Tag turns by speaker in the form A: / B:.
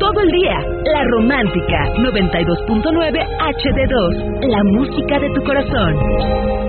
A: todo el día. La Romántica 92.9 HD2, la música de tu corazón.